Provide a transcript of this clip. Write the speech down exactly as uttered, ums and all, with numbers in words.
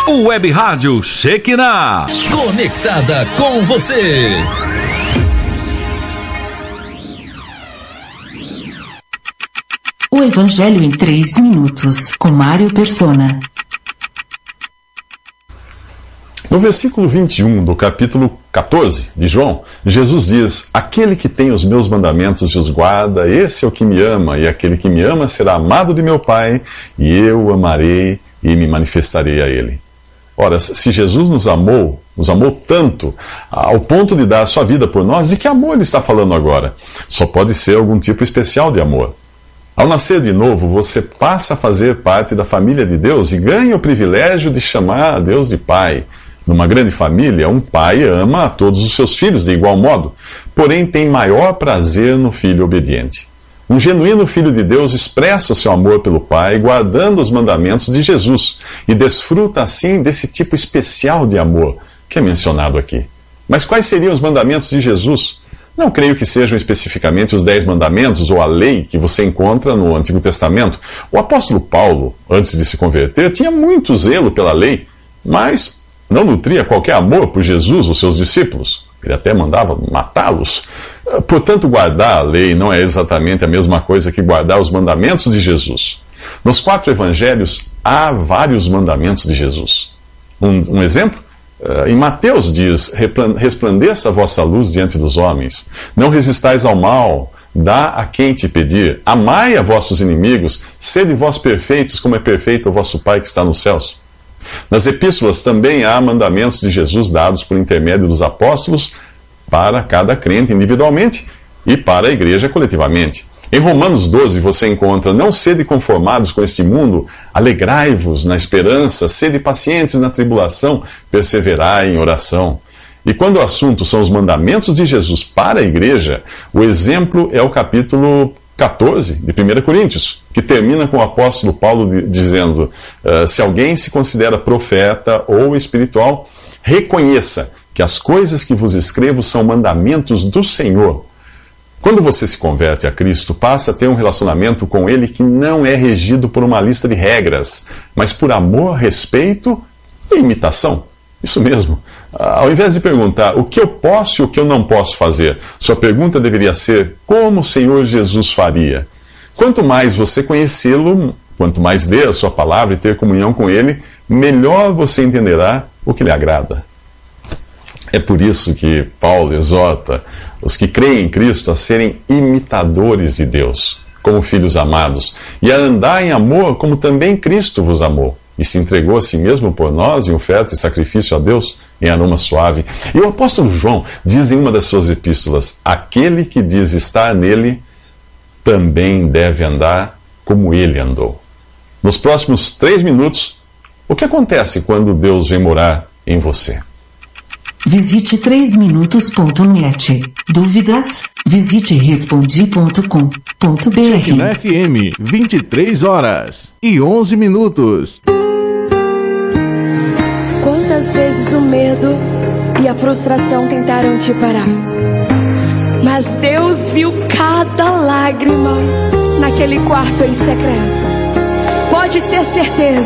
Web Rádio Shekinah. Conectada com você. O Evangelho em três minutos, com Mário Persona. No versículo vinte e um do capítulo quatorze de João, Jesus diz: aquele que tem os meus mandamentos e os guarda, esse é o que me ama, e aquele que me ama será amado de meu Pai, e eu o amarei e me manifestarei a ele. Ora, se Jesus nos amou, nos amou tanto, ao ponto de dar a sua vida por nós, de que amor ele está falando agora? Só pode ser algum tipo especial de amor. Ao nascer de novo, você passa a fazer parte da família de Deus e ganha o privilégio de chamar a Deus de Pai. Numa grande família, um pai ama a todos os seus filhos de igual modo, porém tem maior prazer no filho obediente. Um genuíno filho de Deus expressa o seu amor pelo Pai, guardando os mandamentos de Jesus, e desfruta assim desse tipo especial de amor que é mencionado aqui. Mas quais seriam os mandamentos de Jesus? Não creio que sejam especificamente os dez mandamentos ou a lei que você encontra no Antigo Testamento. O apóstolo Paulo, antes de se converter, tinha muito zelo pela lei, mas não nutria qualquer amor por Jesus ou seus discípulos. Ele até mandava matá-los. Portanto, guardar a lei não é exatamente a mesma coisa que guardar os mandamentos de Jesus. Nos quatro evangelhos, há vários mandamentos de Jesus. Um, um exemplo? Em Mateus diz: resplandeça a vossa luz diante dos homens. Não resistais ao mal, dá a quem te pedir. Amai a vossos inimigos, sede vós perfeitos, como é perfeito o vosso Pai que está nos céus. Nas epístolas também há mandamentos de Jesus dados por intermédio dos apóstolos para cada crente individualmente e para a igreja coletivamente. Em Romanos doze você encontra: não sede conformados com este mundo, alegrai-vos na esperança, sede pacientes na tribulação, perseverai em oração. E quando o assunto são os mandamentos de Jesus para a igreja, o exemplo é o capítulo quatorze de primeira Coríntios, que termina com o apóstolo Paulo dizendo: uh, se alguém se considera profeta ou espiritual, reconheça que as coisas que vos escrevo são mandamentos do Senhor. Quando você se converte a Cristo, passa a ter um relacionamento com Ele que não é regido por uma lista de regras, mas por amor, respeito e imitação. Isso mesmo. Ao invés de perguntar o que eu posso e o que eu não posso fazer, sua pergunta deveria ser: como o Senhor Jesus faria? Quanto mais você conhecê-lo, quanto mais ler a sua palavra e ter comunhão com Ele, melhor você entenderá o que lhe agrada. É por isso que Paulo exorta os que creem em Cristo a serem imitadores de Deus, como filhos amados, e a andar em amor como também Cristo vos amou, e se entregou a si mesmo por nós em oferta e sacrifício a Deus em aroma suave. E o apóstolo João diz em uma das suas epístolas: aquele que diz estar nele, também deve andar como ele andou. Nos próximos três minutos, o que acontece quando Deus vem morar em você? Visite três minutos ponto net. Dúvidas? Visite respondi ponto com ponto b r. Na F M, vinte e três horas e onze minutos. Quantas vezes o medo e a frustração tentaram te parar? Mas Deus viu cada lágrima naquele quarto em secreto. Pode ter certeza.